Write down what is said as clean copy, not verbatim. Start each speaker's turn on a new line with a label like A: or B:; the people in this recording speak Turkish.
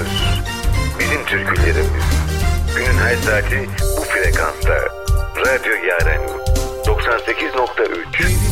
A: şarkılarımız, bizim türkülerimiz. Günün her saati bu frekansta. Radyo Yaren 98.3.